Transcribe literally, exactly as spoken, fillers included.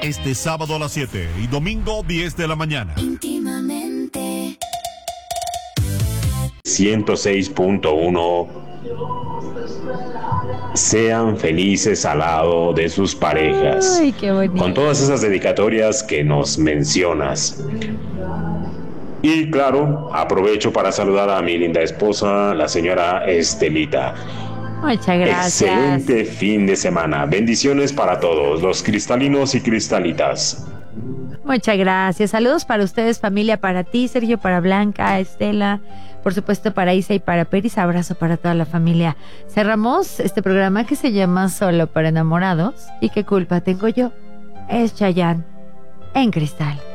este sábado a las siete y domingo diez de la mañana. Íntimamente. ciento seis punto uno. Sean felices al lado de sus parejas. Ay, qué bonito. Con todas esas dedicatorias que nos mencionas. Y claro, aprovecho para saludar a mi linda esposa, la señora Estelita. Muchas gracias. Excelente fin de semana. Bendiciones para todos, los cristalinos y cristalitas. Muchas gracias. Saludos para ustedes, familia, para ti, Sergio, para Blanca, Estela, por supuesto para Isa y para Peris. Abrazo para toda la familia. Cerramos este programa que se llama Solo para Enamorados. ¿Y qué culpa tengo yo? Es Chayanne en Cristal.